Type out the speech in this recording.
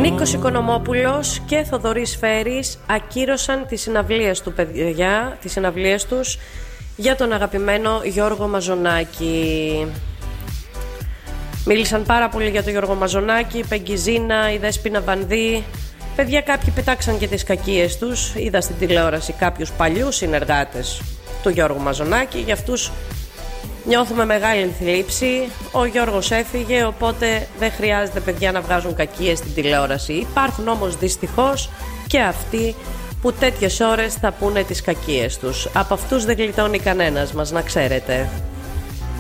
Νίκος Οικονομόπουλος και Θοδωρής Φέρης ακύρωσαν τις συναυλίες του, παιδιά, τις συναυλίες τους για τον αγαπημένο Γιώργο Μαζονάκη. Μίλησαν πάρα πολύ για τον Γιώργο Μαζονάκη, η Πεγκιζίνα, η Δέσποινα Βανδύ. Παιδιά, κάποιοι πετάξαν και τις κακίες τους. Είδα στην τηλεόραση κάποιους παλιούς συνεργάτες του Γιώργου Μαζονάκη. Για αυτούς νιώθουμε μεγάλη θλίψη. Ο Γιώργος έφυγε, οπότε δεν χρειάζεται, παιδιά, να βγάζουν κακίες στην τηλεόραση. Υπάρχουν όμως δυστυχώς και αυτοί που τέτοιες ώρες θα πούνε τις κακίες τους. Από αυτούς δεν γλιτώνει κανένας μας, να ξέρετε.